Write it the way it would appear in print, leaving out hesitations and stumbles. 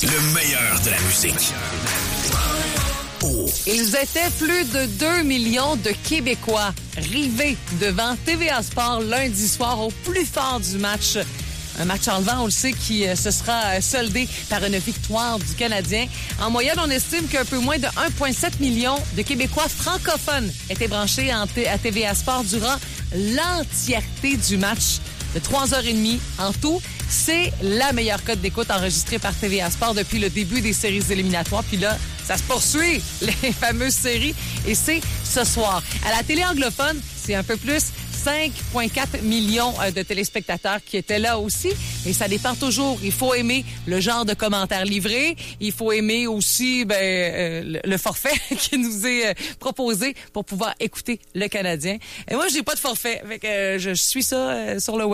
Le meilleur de la musique. Ils étaient plus de 2 millions de Québécois rivés devant TVA Sport lundi soir au plus fort du match. Un match enlevant, on le sait, qui se sera soldé par une victoire du Canadien. En moyenne, on estime qu'un peu moins de 1,7 million de Québécois francophones étaient branchés à TVA Sport durant l'entièreté du match de 3h30 en tout. C'est la meilleure cote d'écoute enregistrée par TVA Sport depuis le début des séries éliminatoires. Puis là, ça se poursuit, les fameuses séries. Et c'est ce soir. À la télé anglophone, c'est un peu plus 5,4 millions de téléspectateurs qui étaient là aussi. Et ça dépend toujours. Il faut aimer le genre de commentaires livrés. Il faut aimer aussi le forfait qui nous est proposé pour pouvoir écouter le Canadien. Et moi, j'ai pas de forfait. Fait que je suis ça sur le web.